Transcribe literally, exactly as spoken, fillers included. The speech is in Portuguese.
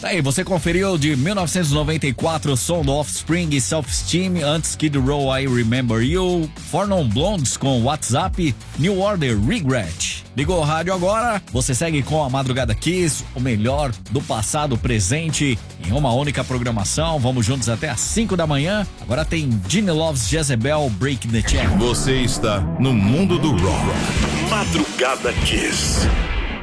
Aí, você conferiu de mil novecentos e noventa e quatro o som do Offspring e Self-Esteem, antes Skid Row, I Remember You, Four Non Blondes com WhatsApp, New Order, Regret. Ligou o rádio agora, você segue com a Madrugada Kiss, o melhor do passado, presente, em uma única programação. Vamos juntos até às cinco da manhã. Agora tem Gene Loves Jezebel, Break the Chain. Você está no mundo do rock. Madrugada Kiss.